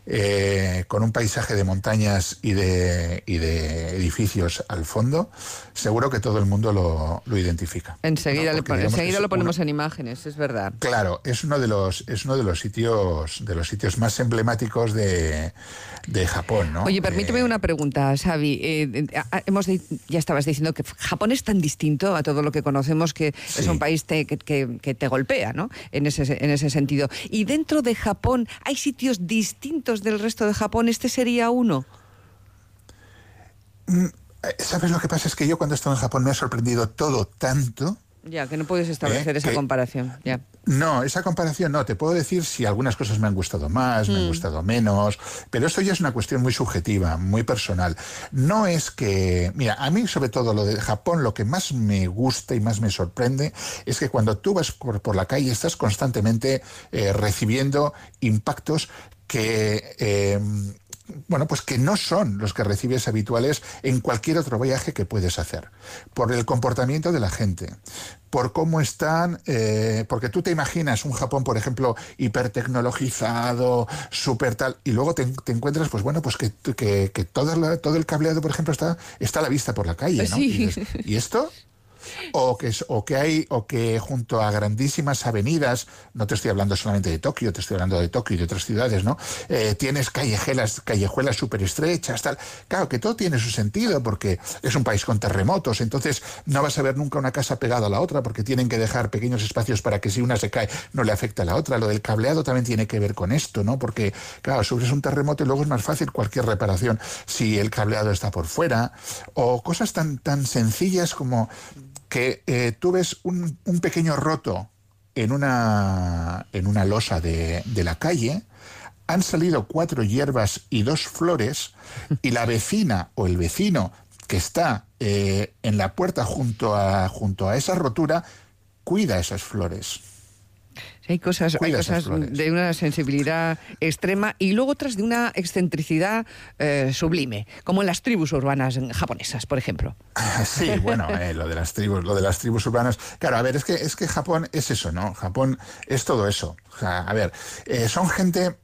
con un paisaje de montañas y de edificios al fondo, seguro que todo el mundo lo identifica. Enseguida, ¿no? enseguida lo ponemos en imágenes, es verdad. Claro, es uno de los sitios más emblemáticos de Japón, ¿no? Oye, permíteme una pregunta, Xavi. Ya estabas diciendo que Japón es tan distinto a todo lo que conocemos que es un país que te golpea, ¿no? En ese sentido. Y dentro de Japón, ¿hay sitios distintos del resto de Japón? ¿Este sería uno? ¿Sabes lo que pasa? Es que yo cuando he estado en Japón me ha sorprendido todo tanto. Ya, que no puedes establecer esa comparación. Ya. No, esa comparación no. Te puedo decir si algunas cosas me han gustado más, me han gustado menos, pero esto ya es una cuestión muy subjetiva, muy personal. No es que... Mira, a mí sobre todo lo de Japón, lo que más me gusta y más me sorprende es que cuando tú vas por la calle estás constantemente recibiendo impactos que... pues que no son los que recibes habituales en cualquier otro viaje que puedes hacer. Por el comportamiento de la gente, por cómo están, porque tú te imaginas un Japón, por ejemplo, hipertecnologizado, súper tal, y luego te encuentras, pues bueno, pues que todo el cableado, por ejemplo, está a la vista por la calle, ¿no? Sí. Y dices, ¿y esto? O que junto a grandísimas avenidas, no te estoy hablando solamente de Tokio, te estoy hablando de Tokio y de otras ciudades, ¿no? Tienes callejuelas súper estrechas, tal. Claro, que todo tiene su sentido porque es un país con terremotos, entonces no vas a ver nunca una casa pegada a la otra porque tienen que dejar pequeños espacios para que si una se cae no le afecte a la otra. Lo del cableado también tiene que ver con esto, ¿no? Porque, claro, sufres un terremoto y luego es más fácil cualquier reparación si el cableado está por fuera, o cosas tan sencillas como que tú ves un pequeño roto en una losa de la calle, han salido 4 hierbas y 2 flores, y la vecina o el vecino que está en la puerta junto a esa rotura, cuida esas flores. Hay cosas de una sensibilidad extrema y luego otras de una excentricidad sublime, como en las tribus urbanas japonesas, por ejemplo. Sí, bueno, lo de las tribus urbanas. Claro, a ver, es que Japón es eso, ¿no? Japón es todo eso. O sea, a ver, son gente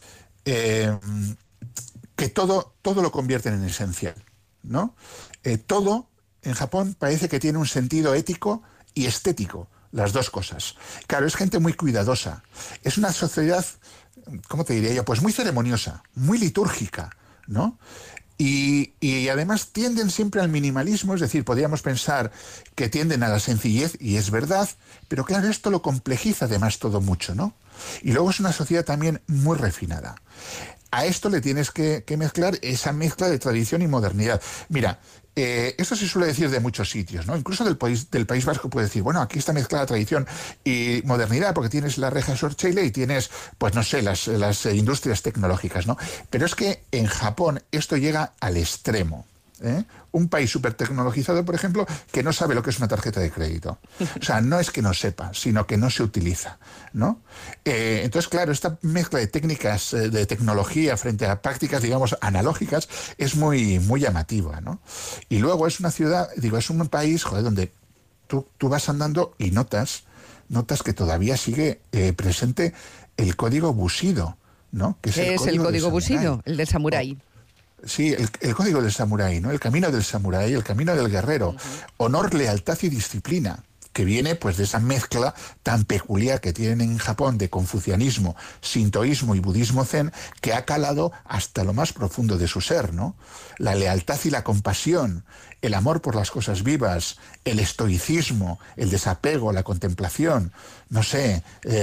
que todo lo convierten en esencial, ¿no? Todo en Japón parece que tiene un sentido ético y estético. Las dos cosas. Claro, es gente muy cuidadosa. Es una sociedad, ¿cómo te diría yo? Pues muy ceremoniosa, muy litúrgica, ¿no? Y además tienden siempre al minimalismo, es decir, podríamos pensar que tienden a la sencillez, y es verdad, pero claro, esto lo complejiza además todo mucho, ¿no? Y luego es una sociedad también muy refinada. A esto le tienes que mezclar esa mezcla de tradición y modernidad. Mira, esto se suele decir de muchos sitios, ¿no? Incluso del País Vasco puede decir, bueno, aquí está mezclada tradición y modernidad porque tienes la reja Sortxeile y tienes, pues no sé, las industrias tecnológicas, ¿no? Pero es que en Japón esto llega al extremo. Un país súper tecnologizado, por ejemplo, que no sabe lo que es una tarjeta de crédito. O sea, no es que no sepa, sino que no se utiliza, ¿no? Entonces, claro, esta mezcla de técnicas de tecnología frente a prácticas, digamos, analógicas, es muy, muy llamativa, ¿no? Y luego es una ciudad, es un país, donde tú vas andando y notas que todavía sigue presente el código Bushido, ¿no? Que es el código Bushido, el del samurái. Sí, el código del samurái, ¿no? El camino del samurái, el camino del guerrero. Honor, lealtad y disciplina, que viene pues de esa mezcla tan peculiar que tienen en Japón de confucianismo, sintoísmo y budismo zen, que ha calado hasta lo más profundo de su ser, ¿no? La lealtad y la compasión, el amor por las cosas vivas, el estoicismo, el desapego, la contemplación, no sé,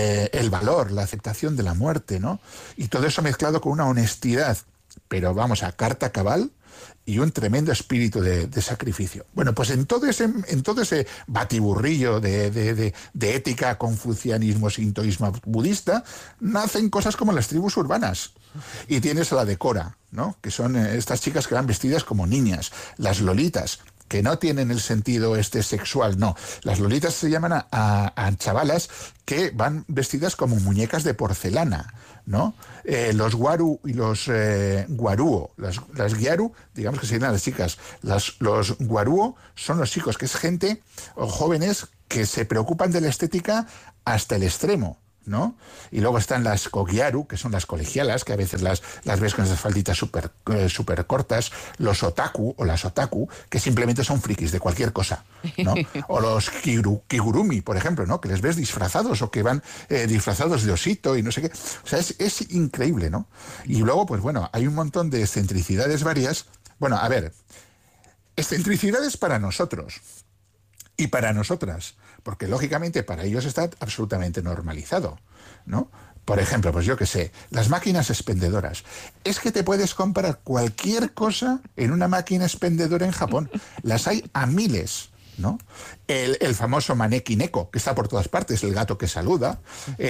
el valor, la aceptación de la muerte, ¿no? Y todo eso mezclado con una honestidad, pero vamos, a carta cabal, y un tremendo espíritu de sacrificio. Bueno, pues en todo ese batiburrillo de ética, confucianismo, sintoísmo budista, nacen cosas como las tribus urbanas. Y tienes a la Decora, ¿no? Que son estas chicas que van vestidas como niñas, las lolitas, que no tienen el sentido sexual, no. Las lolitas se llaman a chavalas que van vestidas como muñecas de porcelana, ¿no? Los guaru y los guaruo, las gyaru, digamos que serían las chicas. Los guaruo son los chicos, que es gente o jóvenes que se preocupan de la estética hasta el extremo, ¿no? Y luego están las kogyaru, que son las colegialas, que a veces las ves con esas falditas súper cortas, los otaku o las otaku, que simplemente son frikis de cualquier cosa, ¿no? O los kigurumi, por ejemplo, ¿no? Que les ves disfrazados o que van disfrazados de osito y no sé qué. O sea, es increíble, ¿no? Y luego, pues bueno, hay un montón de excentricidades varias. Bueno, a ver, excentricidades para nosotros y para nosotras, porque lógicamente para ellos está absolutamente normalizado, ¿no? Por ejemplo, pues yo qué sé, las máquinas expendedoras. Es que te puedes comprar cualquier cosa en una máquina expendedora en Japón. Las hay a miles, ¿no? El famoso Maneki Neko, que está por todas partes, el gato que saluda,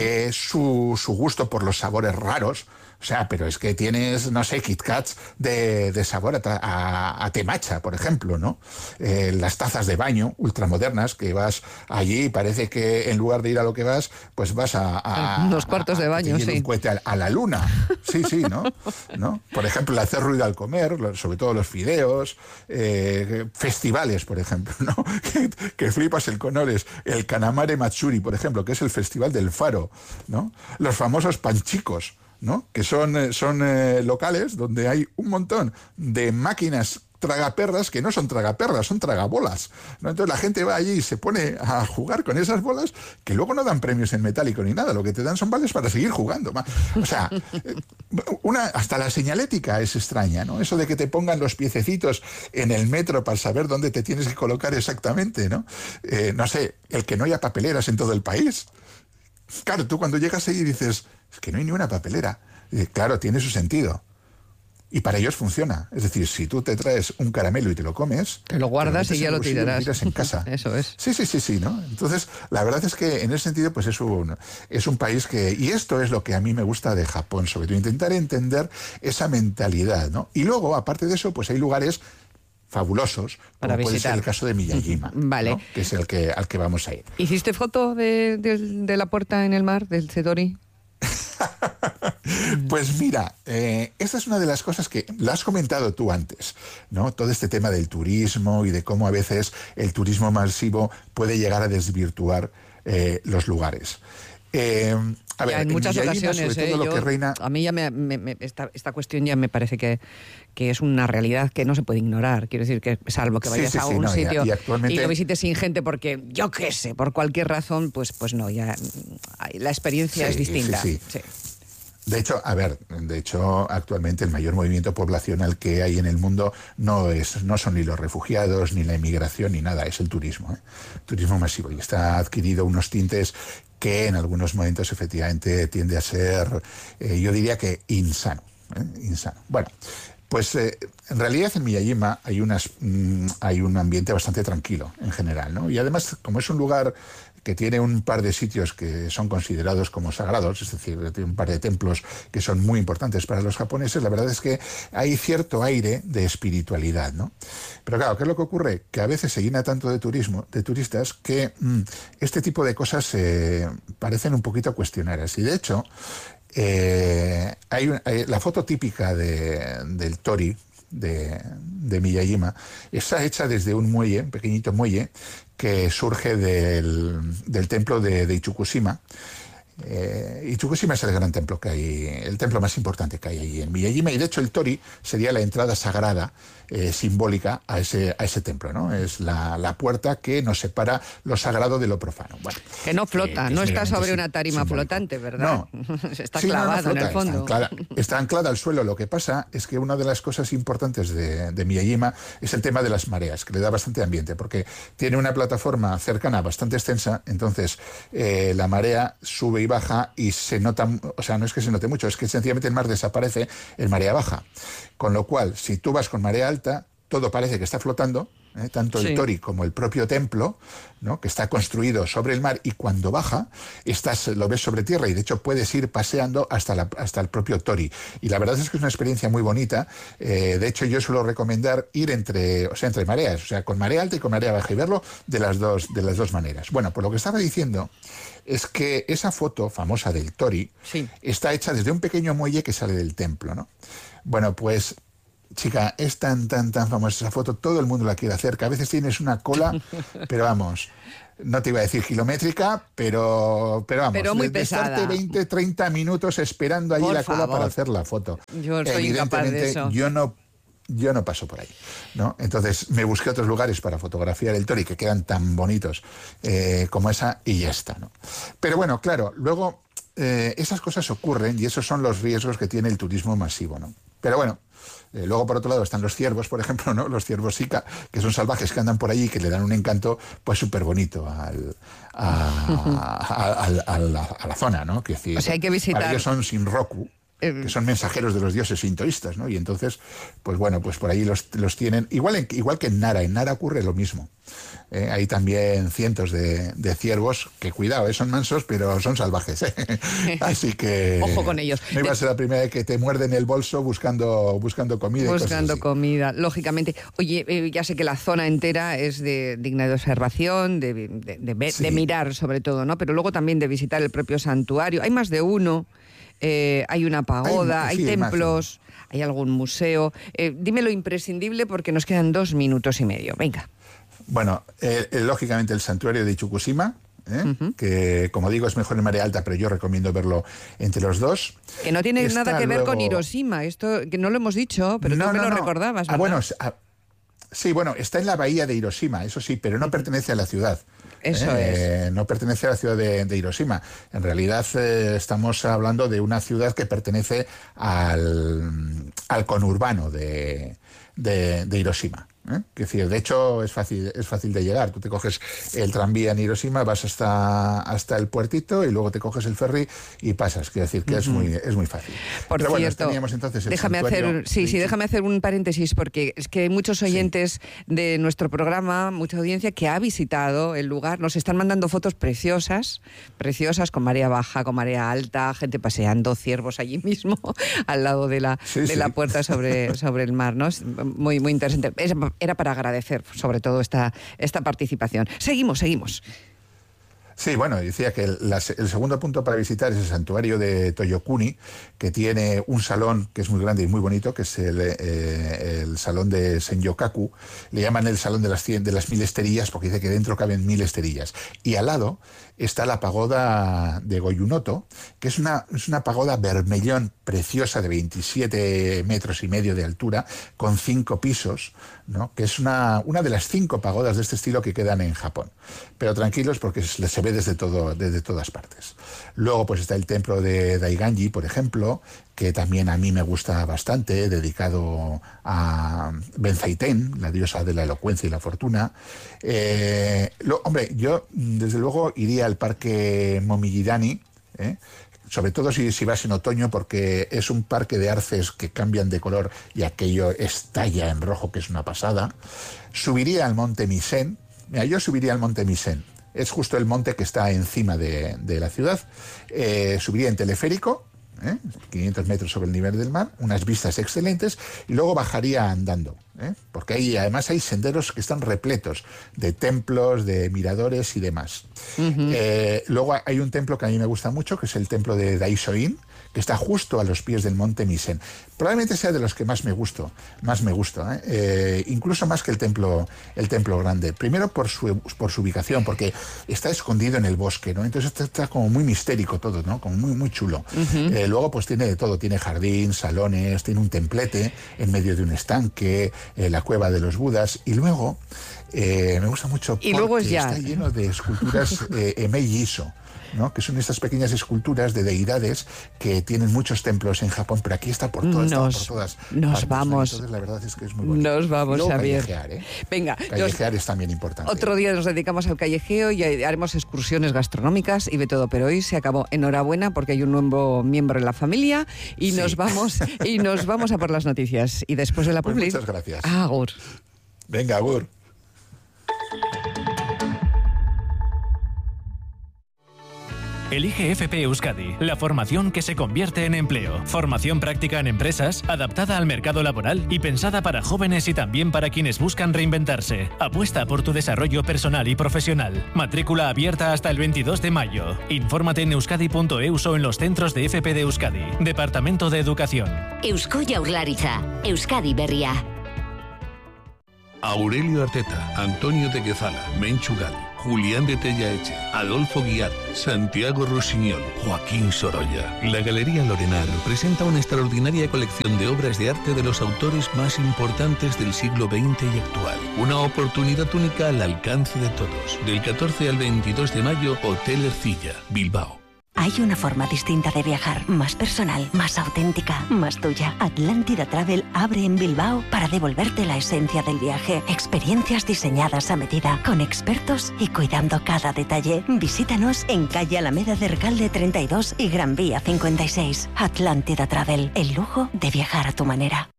su gusto por los sabores raros. O sea, pero es que tienes, no sé, Kit Kats de sabor a temacha, por ejemplo, ¿no? Las tazas de baño ultramodernas, que vas allí y parece que en lugar de ir a lo que vas, pues vas a unos cuartos de baño, sí. Un cohete a la luna. Sí, sí, ¿no? Por ejemplo, el hacer ruido al comer, sobre todo los fideos, festivales, por ejemplo, ¿no? que flipas el colores. El Kanamare Matsuri, por ejemplo, que es el festival del faro, ¿no? Los famosos panchicos, ¿no? Que son locales donde hay un montón de máquinas tragaperras que no son tragaperras, son tragabolas, ¿no? Entonces la gente va allí y se pone a jugar con esas bolas que luego no dan premios en metálico ni nada, lo que te dan son vales para seguir jugando. O sea, hasta la señalética es extraña, ¿no? Eso de que te pongan los piececitos en el metro para saber dónde te tienes que colocar exactamente, ¿no? No sé, el que no haya papeleras en todo el país. Claro, tú cuando llegas ahí dices, es que no hay ni una papelera. Claro, tiene su sentido. Y para ellos funciona. Es decir, si tú te traes un caramelo y te lo comes, te lo guardas y ya lo tirarás. Lo tiras en casa. Eso es. Sí, ¿no? Entonces, la verdad es que en ese sentido, pues es un país que... Y esto es lo que a mí me gusta de Japón, sobre todo, intentar entender esa mentalidad, ¿no? Y luego, aparte de eso, pues hay lugares fabulosos, como para puede visitar. ser el caso de Miyajima, vale, ¿no? Que es al que vamos a ir. ¿Hiciste foto de la puerta en el mar, del Chidori? Pues mira, esta es una de las cosas que la has comentado tú antes, ¿no? Todo este tema del turismo y de cómo a veces el turismo masivo puede llegar a desvirtuar los lugares. A ver, en muchas Miyajima, ocasiones, sobre todo lo que reina... a mí ya esta cuestión ya me parece que es una realidad que no se puede ignorar. Quiero decir que salvo que vayas a un sitio y actualmente... lo visites sin gente porque, yo qué sé, por cualquier razón, pues no, ya la experiencia es distinta. Sí. De hecho, actualmente el mayor movimiento poblacional que hay en el mundo no son ni los refugiados, ni la inmigración, ni nada, es el turismo, turismo masivo. Y está adquirido unos tintes que en algunos momentos efectivamente tiende a ser, yo diría que insano. Bueno, pues en realidad en Miyajima hay un ambiente bastante tranquilo en general, ¿no? Y además, como es un lugar que tiene un par de sitios que son considerados como sagrados, es decir, tiene un par de templos que son muy importantes para los japoneses, la verdad es que hay cierto aire de espiritualidad, ¿no? Pero claro, ¿qué es lo que ocurre? Que a veces se llena tanto de turistas, que este tipo de cosas parecen un poquito cuestionadas. Y de hecho, la foto típica del Tori, de Miyajima, está hecha desde un muelle, un pequeñito muelle, que surge del templo de Ichikusima. Ichikusima es el gran templo que hay, el templo más importante que hay allí en Miyajima, y de hecho el Tori sería la entrada sagrada simbólica a ese templo, ¿no? Es la puerta que nos separa lo sagrado de lo profano. Bueno, que no flota, no está sobre una tarima simbólico. Flotante, ¿verdad? No. Está clavada flota, en el fondo. Está anclada al suelo. Lo que pasa es que una de las cosas importantes de Miyajima es el tema de las mareas, que le da bastante ambiente, porque tiene una plataforma cercana bastante extensa, entonces la marea sube y baja y se nota, o sea, no es que se note mucho, es que sencillamente el mar desaparece en marea baja. Con lo cual, si tú vas con marea alta, todo parece que está flotando, tanto el Tori como el propio templo, ¿no? Que está construido sobre el mar, y cuando baja lo ves sobre tierra, y de hecho puedes ir paseando hasta el propio Tori. Y la verdad es que es una experiencia muy bonita. De hecho, yo suelo recomendar ir entre mareas, o sea, con marea alta y con marea baja, y verlo de las dos maneras. Bueno, pues lo que estaba diciendo es que esa foto famosa del Tori está hecha desde un pequeño muelle que sale del templo, ¿no? Bueno, pues, chica, es tan famosa esa foto, todo el mundo la quiere hacer, que a veces tienes una cola, pero vamos, no te iba a decir kilométrica, pero vamos, pero muy pesada. Estarte 20, 30 minutos esperando allí la cola para hacer la foto. Yo soy incapaz de eso. Yo no paso por ahí, ¿no? Entonces me busqué otros lugares para fotografiar el Tori que quedan tan bonitos como esa, y ya está, ¿no? Pero bueno, claro, luego esas cosas ocurren y esos son los riesgos que tiene el turismo masivo, ¿no? Pero bueno, luego por otro lado están los ciervos, por ejemplo, ¿no? Los ciervos Sica, que son salvajes que andan por allí y que le dan un encanto pues súper bonito a la zona, ¿no? Que decir, o sea, hay que visitar. Para ellos son Shinroku, que son mensajeros de los dioses sintoístas, ¿no? Y entonces, pues bueno, pues por ahí los tienen, igual que en Nara ocurre lo mismo. Hay también cientos de ciervos que, cuidado, son mansos, pero son salvajes. Así que ojo con ellos. No iba a ser la primera vez que te muerden el bolso buscando comida. Buscando comida, lógicamente. Oye, ya sé que la zona entera es digna de observación, de mirar sobre todo, ¿no? Pero luego también de visitar el propio santuario. Hay más de uno. Hay una pagoda, hay templos, hay algún museo. Dime lo imprescindible porque nos quedan 2 minutos y medio. Venga. Bueno, lógicamente el santuario de Ichikusima, que como digo es mejor en marea alta, pero yo recomiendo verlo entre los dos. Que no tiene nada que ver con Hiroshima, esto que no lo hemos dicho, pero tú me lo recordabas, ¿verdad? Bueno, sí, bueno, está en la bahía de Hiroshima, eso sí, pero no pertenece a la ciudad. Eso es. No pertenece a la ciudad de Hiroshima. En realidad estamos hablando de una ciudad que pertenece al conurbano de Hiroshima. Es decir, de hecho es fácil de llegar. Tú te coges el tranvía en Hiroshima, vas hasta el puertito y luego te coges el ferry y pasas. Quiero decir que es muy fácil. Por Pero cierto, bueno, teníamos entonces el déjame hacer un paréntesis, porque es que hay muchos oyentes de nuestro programa, mucha audiencia que ha visitado el lugar, nos están mandando fotos preciosas con marea baja, con marea alta, gente paseando, ciervos allí mismo, al lado de la puerta sobre el mar, ¿no? Es muy, muy interesante. Era para agradecer, sobre todo, esta participación. Seguimos. Sí, bueno, decía que el segundo punto para visitar es el santuario de Toyokuni, que tiene un salón que es muy grande y muy bonito, que es el salón de Senyokaku. Le llaman el salón de las 1000 esterillas porque dice que dentro caben 1000 esterillas. Y al lado está la pagoda de Goyunoto, que es una pagoda vermellón preciosa de 27 metros y medio de altura, con 5 pisos, ¿no? Que es una de las 5 pagodas de este estilo que quedan en Japón. Pero tranquilos porque se ve desde todas partes. Luego pues está el templo de Daiganji, por ejemplo, que también a mí me gusta bastante, dedicado a Benzaiten, la diosa de la elocuencia y la fortuna. Hombre, yo desde luego iría al parque Momiyidani, sobre todo si vas en otoño, porque es un parque de arces que cambian de color y aquello estalla en rojo, que es una pasada. Subiría al monte Misen. Mira, yo subiría al monte Misen. Es justo el monte que está encima de la ciudad. Subiría en teleférico, 500 metros sobre el nivel del mar, unas vistas excelentes, y luego bajaría andando, porque además hay senderos que están repletos de templos, de miradores y demás. Luego hay un templo que a mí me gusta mucho, que es el templo de Daisoin, que está justo a los pies del monte Misen. Probablemente sea de los que más me gusta, incluso más que el templo grande. Primero por su ubicación, porque está escondido en el bosque, ¿no? Entonces está como muy mistérico todo, ¿no? Como muy, muy chulo. Luego pues tiene de todo, tiene jardín, salones, tiene un templete en medio de un estanque, la cueva de los Budas, y luego me gusta mucho porque está lleno de esculturas Emei-Jiso, ¿no? Que son estas pequeñas esculturas de deidades que tienen muchos templos en Japón, pero aquí está por todas partes. Nos vamos. Entonces la verdad es que es muy bonito. Nos vamos, Xavier. Venga, callejear es también importante. Otro día nos dedicamos al callejeo y haremos excursiones gastronómicas y de todo, pero hoy se acabó. Enhorabuena porque hay un nuevo miembro en la familia y nos vamos a por las noticias. Y después de la publi. Muchas gracias. Agur. Venga, agur. Elige FP Euskadi, la formación que se convierte en empleo. Formación práctica en empresas, adaptada al mercado laboral y pensada para jóvenes y también para quienes buscan reinventarse. Apuesta por tu desarrollo personal y profesional. Matrícula abierta hasta el 22 de mayo. Infórmate en euskadi.eus o en los centros de FP de Euskadi. Departamento de Educación. Eusko Jaurlaritza, Euskadi Berria. Aurelio Arteta, Antonio de Guezala, Menchu Gal, Julián de Tellaeche, Adolfo Guiar, Santiago Rusiñol, Joaquín Sorolla. La Galería Lorenar presenta una extraordinaria colección de obras de arte de los autores más importantes del siglo XX y actual. Una oportunidad única al alcance de todos. Del 14 al 22 de mayo, Hotel Ercilla, Bilbao. Hay una forma distinta de viajar, más personal, más auténtica, más tuya. Atlántida Travel abre en Bilbao para devolverte la esencia del viaje. Experiencias diseñadas a medida, con expertos y cuidando cada detalle. Visítanos en calle Alameda de Recalde 32 y Gran Vía 56. Atlántida Travel, el lujo de viajar a tu manera.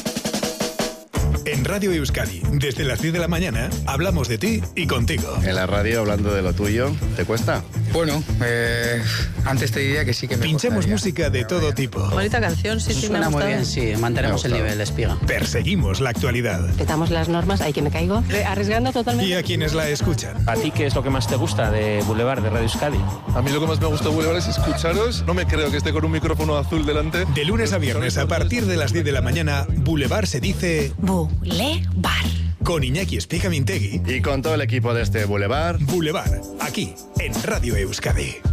En Radio Euskadi, desde las 10 de la mañana, hablamos de ti y contigo. En la radio, hablando de lo tuyo, ¿te cuesta? Bueno, antes te diría que sí que me Pinchamos costaría. música de todo tipo. Bonita canción, sí, me ha Suena muy gustado. bien, sí, mantenemos el nivel, espiga. Perseguimos la actualidad. Petamos las normas, ahí que me caigo. Arriesgando totalmente. Y a quienes la escuchan. ¿A ti qué es lo que más te gusta de Boulevard, de Radio Euskadi? A mí lo que más me gusta de Boulevard es escucharos. No me creo que esté con un micrófono azul delante. De lunes a viernes, a partir de las 10 de la mañana, Boulevard se dice... Boulevard. Con Iñaki Espiga Mintegui. Y con todo el equipo de este Boulevard. Boulevard, aquí, en Radio Euskadi.